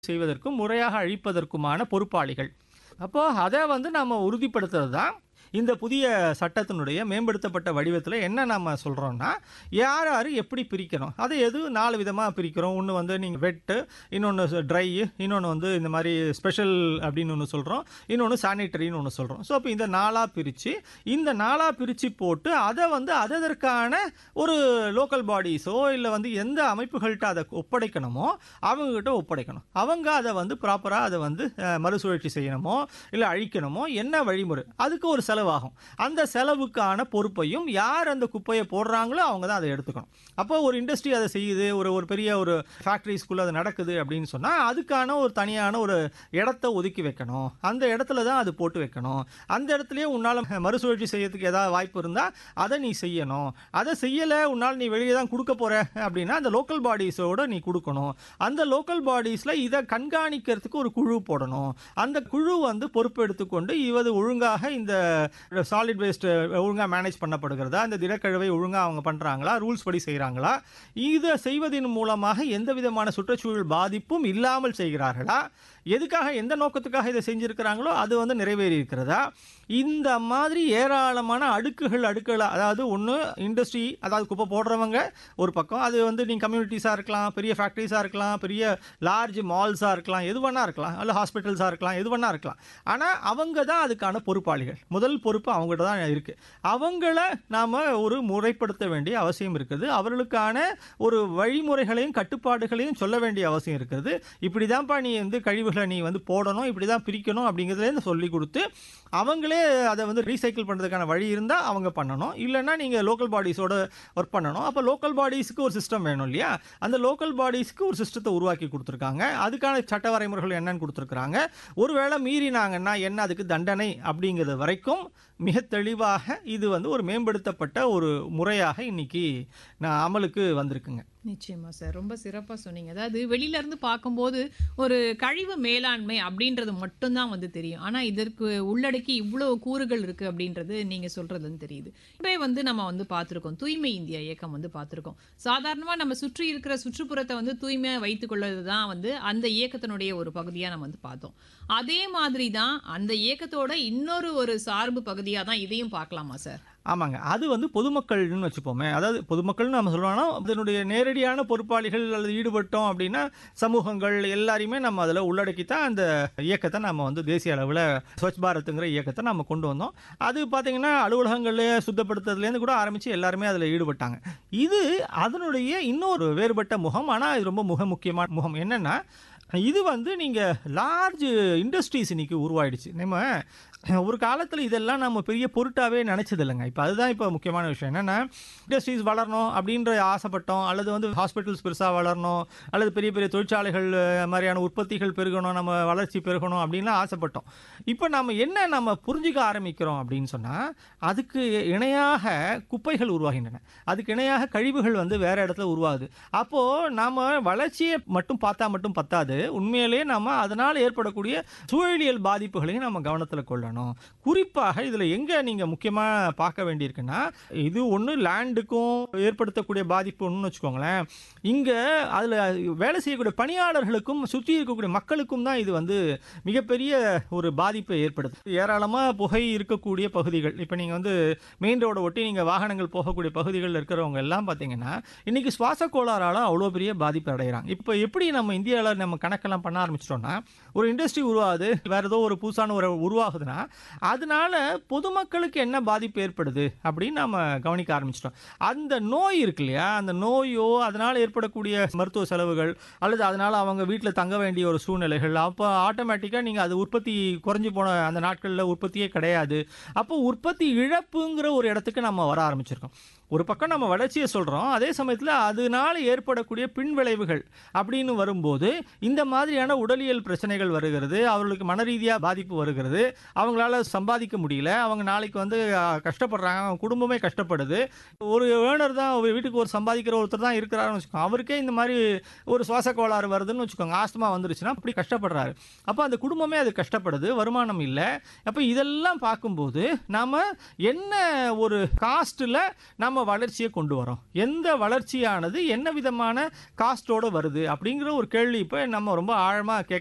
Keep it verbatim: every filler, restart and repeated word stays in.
செய்வதற்கும் முறையாக அழிப்பதற்குமான பொறுப்பாளிகள். அப்போ அதை வந்து நம்ம உறுதிப்படுத்துறது தான் இந்த புதிய சட்டத்தினுடைய மேம்படுத்தப்பட்ட வடிவத்தில் என்ன நம்ம சொல்கிறோம்னா, யார் யார் எப்படி பிரிக்கணும், அதை எது நாலு விதமாக பிரிக்கிறோம். ஒன்று வந்து நீங்கள் வெட்டு, இன்னொன்று ட்ரை, இன்னொன்று வந்து இந்த மாதிரி ஸ்பெஷல் அப்படின்னு ஒன்று சொல்கிறோம், இன்னொன்று சானிட்டரின்னு ஒன்று சொல்கிறோம். ஸோ இப்போ இந்த நாளாக பிரித்து இந்த நாளாக பிரித்து போட்டு அதை வந்து அதற்கான ஒரு லோக்கல் பாடிஸோ இல்லை வந்து எந்த அமைப்புகள்கிட்ட அதை ஒப்படைக்கணுமோ அவங்ககிட்ட ஒப்படைக்கணும். அவங்க அதை வந்து ப்ராப்பராக அதை வந்து மறுசுழற்சி செய்யணுமோ இல்லை அழிக்கணுமோ என்ன வழிமுறை, அதுக்கு ஒரு செலவு ஆகும். அந்த செலவுக்கான பொறுப்பையும் யார் அந்த குப்பையை போடுறாங்களோ அவங்க தான் அதை எடுத்துக்கணும். அப்போ ஒரு இண்டஸ்ட்ரி அதை செய்யுது, ஒரு ஒரு பெரிய ஒரு ஃபேக்ட்ரிஸ்குள்ளே அது நடக்குது அப்படின்னு சொன்னால் அதுக்கான ஒரு தனியான ஒரு இடத்த ஒதுக்கி வைக்கணும். அந்த இடத்துல தான் அது போட்டு வைக்கணும். அந்த இடத்துலயே உன்னால் மறுசுழற்சி செய்யறதுக்கு ஏதாவது வாய்ப்பு இருந்தால் அதை நீ செய்யணும். அதை செய்யலை, உன்னால் நீ வெளியே தான் கொடுக்க போகிற அப்படின்னா அந்த லோக்கல் பாடிஸோடு நீ கொடுக்கணும். அந்த லோக்கல் பாடிஸில் இதை கண்காணிக்கிறதுக்கு ஒரு குழு போடணும். அந்த குழு வந்து பொறுப்பு எடுத்துக்கொண்டு இவது ஒழுங்காக இந்த சாலிட் வேஸ்ட் ஒழுங்காக மேனேஜ் பண்ணப்படுகிறதா, இந்த திடக்கழிவை ஒழுங்காக அவங்க பண்ணுறாங்களா, ரூல்ஸ் படி செய்கிறாங்களா, இதை செய்வதன் மூலமாக எந்த விதமான சுற்றுச்சூழல் பாதிப்பும் இல்லாமல் செய்கிறார்களா, எதுக்காக எந்த நோக்கத்துக்காக இதை செஞ்சுருக்கிறாங்களோ அது வந்து நிறைவேறி இருக்கிறதா, இந்த மாதிரி ஏராளமான அடுக்குகள் அடுக்குகள். அதாவது ஒன்று இண்டஸ்ட்ரி, அதாவது குப்பை போடுறவங்க ஒரு பக்கம், அது வந்து நீங்கள் கம்யூனிட்டிஸாக இருக்கலாம், பெரிய ஃபேக்ட்ரிஸாக இருக்கலாம், பெரிய லார்ஜ் மால்ஸாக இருக்கலாம், எது வேணா இருக்கலாம், அல்ல ஹாஸ்பிட்டல்ஸாக இருக்கலாம், எது வேணா இருக்கலாம். ஆனால் அவங்க தான் அதுக்கான பொறுப்பாளிகள். முதல் பொறுப்பு அவங்ககிட்ட தான் இருக்குது. அவங்கள நாம் ஒரு முறைப்படுத்த வேண்டிய அவசியம் இருக்குது. அவர்களுக்கான ஒரு வழிமுறைகளையும் கட்டுப்பாடுகளையும் சொல்ல வேண்டிய அவசியம் இருக்குது. இப்படி தான்ப்பா நீ வந்து கழிவுகளை நீ வந்து போடணும், இப்படி தான் பிரிக்கணும் அப்படிங்கிறதுலேருந்து சொல்லி கொடுத்து அவங்களே அதை வந்து ரீசைக்கிள் பண்ணுறதுக்கான வழி இருந்தால் அவங்க பண்ணணும். இல்லைன்னா நீங்கள் லோக்கல் பாடிஸோட ஒர்க் பண்ணணும். அப்போ லோக்கல் பாடிஸுக்கு ஒரு சிஸ்டம் வேணும் இல்லையா? அந்த லோக்கல் பாடிஸுக்கு ஒரு சிஸ்டத்தை உருவாக்கி கொடுத்துருக்காங்க. அதுக்கான சட்ட வரைமுறைகள் என்னன்னு கொடுத்துருக்குறாங்க. ஒருவேளை மீறினாங்கன்னா என்ன அதுக்கு தண்டனை அப்படிங்கிறது வரைக்கும் மிக தெளிவாக இது வந்து ஒரு மேம்படுத்தப்பட்ட ஒரு முறையாக இன்னைக்கு நான் அமலுக்கு வந்திருக்குங்க. நிச்சயமா சார், ரொம்ப சிறப்பாக சொன்னீங்க. அதாவது வெளியில இருந்து பார்க்கும்போது ஒரு கழிவு மேலாண்மை அப்படின்றது மட்டும்தான் வந்து தெரியும். ஆனால் இதற்கு உள்ளடக்கி இவ்வளோ கூறுகள் இருக்குது அப்படின்றது நீங்கள் சொல்கிறதுன்னு தெரியுது. இப்போ வந்து நம்ம வந்து பார்த்துருக்கோம், தூய்மை இந்தியா இயக்கம் வந்து பார்த்துருக்கோம். சாதாரணமாக நம்ம சுற்றி இருக்கிற சுற்றுப்புறத்தை வந்து தூய்மையாக வைத்துக்கொள்வது தான் வந்து அந்த இயக்கத்தினுடைய ஒரு பகுதியாக நம்ம வந்து பார்த்தோம். அதே மாதிரி தான் அந்த இயக்கத்தோட இன்னொரு ஒரு சார்பு பகுதியாக தான் இதையும் பார்க்கலாமா சார்? ஆமாங்க, அது வந்து பொதுமக்கள்னு வச்சுப்போமே. அதாவது பொதுமக்கள்னு நம்ம சொல்லுவோம்னா அதனுடைய நேரடியான பொறுப்பாளிகள் அல்லது ஈடுபட்டோம் அப்படின்னா சமூகங்கள் எல்லாரையுமே நம்ம அதில் உள்ளடக்கித்தான் அந்த இயக்கத்தை நம்ம வந்து தேசிய அளவில் ஸ்வச் பாரத்துங்கிற இயக்கத்தை நம்ம கொண்டு வந்தோம். அது பார்த்திங்கன்னா அலுவலகங்களே சுத்தப்படுத்துறதுலேருந்து கூட ஆரம்பித்து எல்லாருமே அதில் ஈடுபட்டாங்க. இது அதனுடைய இன்னொரு வேறுபட்ட முகம். ஆனால் இது ரொம்ப முக முக்கியமான முகம் என்னென்னா, இது வந்து நீங்கள் லார்ஜ் இண்டஸ்ட்ரீஸ் இன்றைக்கி உருவாயிடுச்சு. நம்ம ஒரு காலத்தில் இதெல்லாம் நம்ம பெரிய பொருட்டாகவே நினச்சது இல்லைங்க. இப்போ அதுதான் இப்போ முக்கியமான விஷயம். என்னென்னா, இண்டஸ்ட்ரீஸ் வளரணும் அப்படின்ற ஆசைப்பட்டோம், அல்லது வந்து ஹாஸ்பிட்டல்ஸ் பெருசாக வளரணும், அல்லது பெரிய பெரிய தொழிற்சாலைகள் மாதிரியான உற்பத்திகள் பெருகணும், நம்ம வளர்ச்சி பெருகணும் அப்படின்லாம் ஆசைப்பட்டோம். இப்போ நம்ம என்ன நம்ம புரிஞ்சிக்க ஆரம்பிக்கிறோம் அப்படின்னு சொன்னால், அதுக்கு இணையாக குப்பைகள் உருவாகின்றன, அதுக்கு இணையாக கழிவுகள் வந்து வேறு இடத்துல உருவாகுது. அப்போது நாம் வளர்ச்சியை மட்டும் பார்த்தா மட்டும் பத்தாது, உண்மையிலேயே நம்ம அதனால் ஏற்படக்கூடிய சூழலியல் பாதிப்புகளையும் நம்ம கவனத்தில் கொள்ளணும். குறிப்பாக இதில் எங்கே நீங்கள் முக்கியமாக பார்க்க வேண்டியிருக்குன்னா, இது ஒன்று லேண்டுக்கும் ஏற்படுத்தக்கூடிய பாதிப்பு ஒன்றுன்னு வச்சுக்கோங்களேன். இங்கே அதில் வேலை செய்யக்கூடிய பணியாளர்களுக்கும் சுற்றி இருக்கக்கூடிய மக்களுக்கும் தான் இது வந்து மிகப்பெரிய ஒரு பாதிப்பை ஏற்படுது. ஏராளமாக புகை இருக்கக்கூடிய பகுதிகள், இப்போ நீங்கள் வந்து மெயின் ரோடை ஒட்டி நீங்கள் வாகனங்கள் போகக்கூடிய பகுதிகளில் இருக்கிறவங்க எல்லாம் பார்த்தீங்கன்னா இன்றைக்கி சுவாச கோளாறால் அவ்வளோ பெரிய பாதிப்பு அடைகிறாங்க. இப்போ எப்படி நம்ம இந்தியாவில் நம்ம கணக்கெல்லாம் பண்ண ஆரம்பிச்சிட்டோம்னா, ஒரு இண்டஸ்ட்ரி உருவாகுது, வேறு ஏதோ ஒரு புதுசான ஒரு உருவாகுதுன்னா அதனால பொதுமக்களுக்கு என்ன பாதிப்பு ஏற்படுது அப்படின்னு நம்ம கவனிக்க ஆரம்பிச்சிட்டோம். அந்த நோய் இருக்கு இல்லையா, அந்த நோயோ அதனால் ஏற்படக்கூடிய மருத்துவ செலவுகள் அல்லது அதனால் அவங்க வீட்டில் தங்க வேண்டிய ஒரு சூழ்நிலைகள், அப்போ ஆட்டோமேட்டிக்காக நீங்கள் அது உற்பத்தி குறைஞ்சி போன அந்த நாட்களில் உற்பத்தியே கிடையாது. அப்போ உற்பத்தி இழப்புங்கிற ஒரு இடத்துக்கு நம்ம வர ஆரம்பிச்சிருக்கோம். ஒரு பக்கம் நம்ம வளர்ச்சியை சொல்கிறோம், அதே சமயத்தில் அதனால் ஏற்படக்கூடிய பின்விளைவுகள் அப்படின்னு வரும்போது இந்த மாதிரியான உடலியல் பிரச்சனைகள் வருகிறது, அவர்களுக்கு மன ரீதியாக பாதிப்பு வருகிறது, அவங்களால சம்பாதிக்க முடியல, அவங்க நாளைக்கு வந்து கஷ்டப்படுறாங்க, அவங்க குடும்பமே கஷ்டப்படுது. ஒரு ஏர்னர் தான், ஒரு வீட்டுக்கு ஒரு சம்பாதிக்கிற ஒருத்தர் தான் இருக்கிறாருன்னு வச்சுக்கோங்க, அவருக்கே இந்த மாதிரி ஒரு சுவாச கோளாறு வருதுன்னு வச்சுக்கோங்க, ஆஸ்துமா வந்துருச்சுன்னா அப்படி கஷ்டப்படுறாரு. அப்போ அந்த குடும்பமே அது கஷ்டப்படுது, வருமானம் இல்லை. அப்போ இதெல்லாம் பார்க்கும்போது நாம் என்ன ஒரு காஸ்ட்டில் நம்ம நம்ம வளர்ச்சியை கொண்டு வரோம், எந்த வளர்ச்சியானது என்ன விதமான காஸ்டோட வருது அப்படிங்கிற ஒரு கேள்வி இப்போ நம்ம ரொம்ப ஆழமாக கேட்க